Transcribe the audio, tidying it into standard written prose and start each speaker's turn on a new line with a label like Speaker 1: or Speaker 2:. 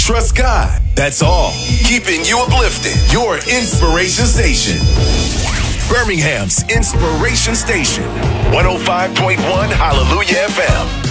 Speaker 1: trust God. That's all. Keeping you uplifted. Your inspiration station. Birmingham's Inspiration Station. 105.1 Hallelujah FM.